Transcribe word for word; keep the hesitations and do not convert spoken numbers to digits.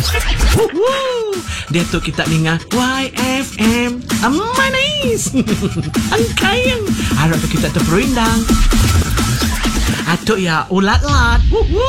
Woohoo! Dia tu kita dengar Y F M. Manis. Angkayang. Harap tu kita terperindang. Atuk ya ulat-lat. Woohoo!